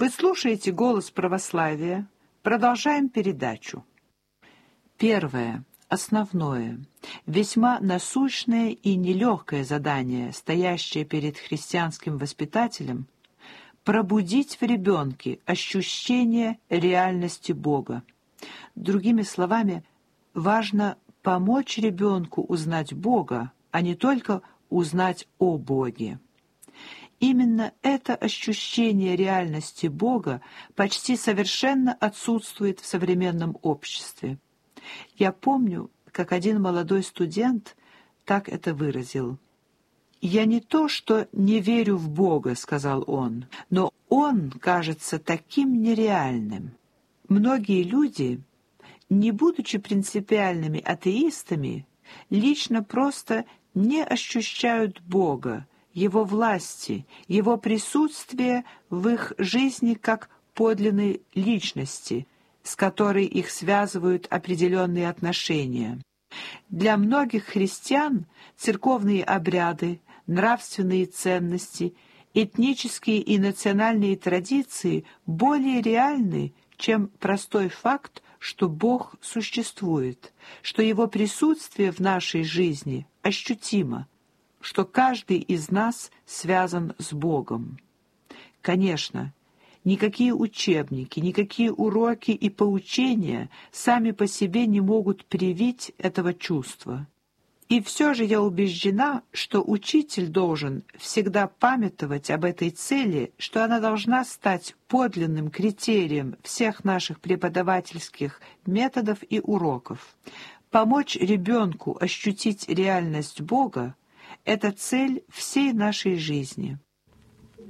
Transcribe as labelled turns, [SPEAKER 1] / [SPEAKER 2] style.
[SPEAKER 1] Вы слушаете «Голос православия». Продолжаем передачу. Первое, основное, весьма насущное и нелегкое задание, стоящее перед христианским воспитателем – пробудить в ребенке ощущение реальности Бога. Другими словами, важно помочь ребенку узнать Бога, а не только узнать о Боге. Именно это ощущение реальности Бога почти совершенно отсутствует в современном обществе. Я помню, как один молодой студент так это выразил. «Я не то, что не верю в Бога», — сказал он, — «но Он кажется таким нереальным». Многие люди, не будучи принципиальными атеистами, лично просто не ощущают Бога, Его власти, Его присутствия в их жизни как подлинной личности, с которой их связывают определенные отношения. Для многих христиан церковные обряды, нравственные ценности, этнические и национальные традиции более реальны, чем простой факт, что Бог существует, что Его присутствие в нашей жизни ощутимо, что каждый из нас связан с Богом. Конечно, никакие учебники, никакие уроки и поучения сами по себе не могут привить этого чувства. И все же я убеждена, что учитель должен всегда памятовать об этой цели, что она должна стать подлинным критерием всех наших преподавательских методов и уроков. Помочь ребенку ощутить реальность Бога – это цель всей нашей жизни.